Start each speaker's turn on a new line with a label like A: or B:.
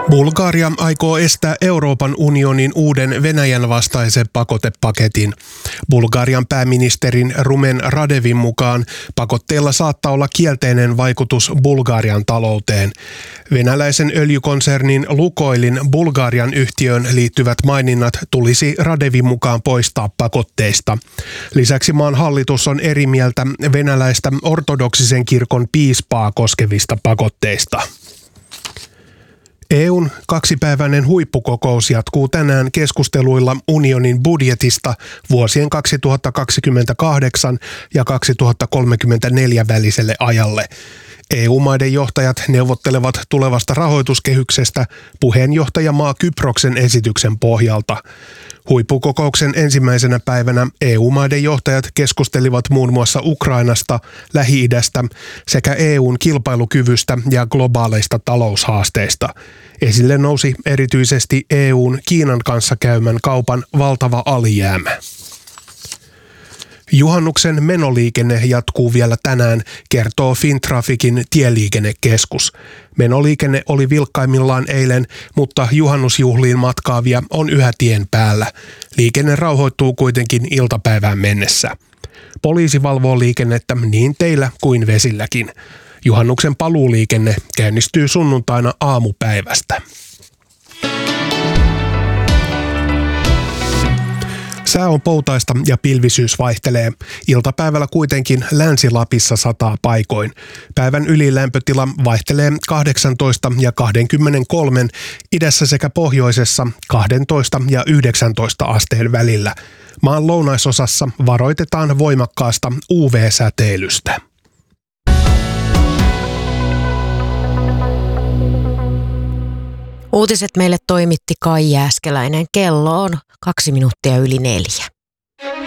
A: Bulgaria aikoo estää Euroopan unionin uuden Venäjän vastaisen pakotepaketin. Bulgarian pääministerin Rumen Radevin mukaan pakotteilla saattaa olla kielteinen vaikutus Bulgarian talouteen. Venäläisen öljykonsernin Lukoilin Bulgarian yhtiöön liittyvät maininnat tulisi Radevin mukaan poistaa pakotteista. Lisäksi maan hallitus on eri mieltä venäläistä ortodoksisen kirkon piispaa koskevista pakotteista. EU:n kaksipäiväinen huippukokous jatkuu tänään keskusteluilla unionin budjetista vuosien 2028 ja 2034 väliselle ajalle. EU-maiden johtajat neuvottelevat tulevasta rahoituskehyksestä puheenjohtajamaa Kyproksen esityksen pohjalta. Huippukokouksen ensimmäisenä päivänä EU-maiden johtajat keskustelivat muun muassa Ukrainasta, Lähi-idästä sekä EUn kilpailukyvystä ja globaaleista taloushaasteista. Esille nousi erityisesti EUn Kiinan kanssa käymän kaupan valtava alijäämä. Juhannuksen menoliikenne jatkuu vielä tänään, kertoo Fintrafficin tieliikennekeskus. Menoliikenne oli vilkkaimmillaan eilen, mutta juhannusjuhliin matkaavia on yhä tien päällä. Liikenne rauhoittuu kuitenkin iltapäivään mennessä. Poliisi valvoo liikennettä niin teillä kuin vesilläkin. Juhannuksen paluuliikenne käynnistyy sunnuntaina aamupäivästä. Sää on poutaista ja pilvisyys vaihtelee. Iltapäivällä kuitenkin Länsi-Lapissa sataa paikoin. Päivän ylilämpötila vaihtelee 18 ja 23, idässä sekä pohjoisessa 12 ja 19 asteen välillä. Maan lounaisosassa varoitetaan voimakkaasta UV-säteilystä.
B: Uutiset meille toimitti Kai Jääskeläinen. Kello on 2 minuuttia yli 4.